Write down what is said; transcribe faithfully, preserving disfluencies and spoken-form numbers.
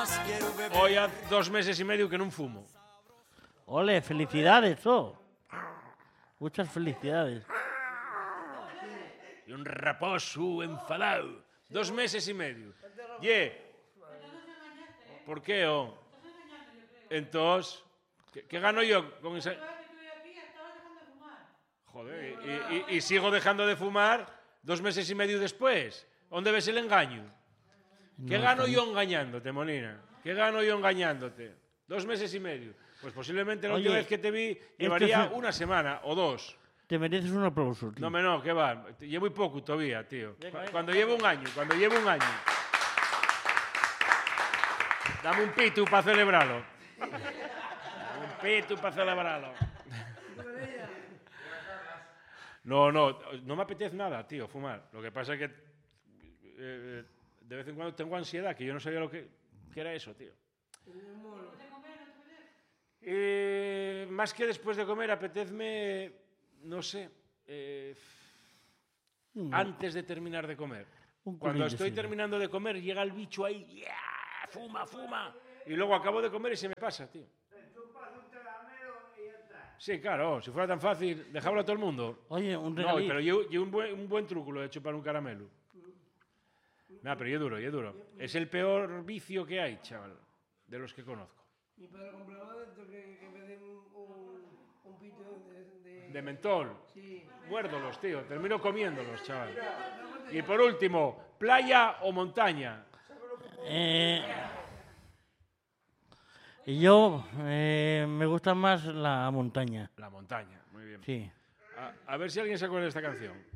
Hoy hace dos meses y medio que non fumo. Ole, felicidades, oh. Muchas felicidades. Y un raposo enfadado. Dos meses y medio. Ye. ¿Por qué, oh? Entonces, ¿qué, qué gano yo con esa...? Joder, y, y, y sigo dejando de fumar dos meses y medio después. ¿Dónde ves el engaño? ¿Qué No, gano también. yo engañándote, Molina? ¿Qué gano yo engañándote? Dos meses y medio. Pues posiblemente la Oye, última vez que te vi llevaría es- una semana o dos. Te mereces un aplauso, tío. No, me no, que va. Llevo muy poco todavía, tío. Venga, venga. Cuando llevo un año, cuando llevo un año. Dame un pitu para celebrarlo. Dame un pitu para celebrarlo. No, no, no me apetece nada, tío, fumar. Lo que pasa es que eh, de vez en cuando tengo ansiedad, que yo no sabía lo que, que era eso, tío. Eh, más que después de comer, apetezme, no sé, eh, Un- antes de terminar de comer. Un Cuando culín de estoy sidra. terminando de comer, llega el bicho ahí, ¡yeah! Fuma, fuma. Y luego acabo de comer y se me pasa, tío. Sí, claro, si fuera tan fácil, dejarlo a todo el mundo. Oye, un No, regalito. pero yo, yo un, buen, un buen truco lo de chupar un caramelo. No, pero yo duro, yo duro. Es el peor vicio que hay, chaval, de los que conozco. Mi padre compraba esto que, que me den un, un, un pito de, de... De mentol. Sí. Muérdolos, tío. Termino comiéndolos, chaval. Y por último, ¿playa o montaña? Eh, yo eh, me gusta más la montaña. La montaña, muy bien. Sí. A, a ver si alguien se acuerda de esta canción.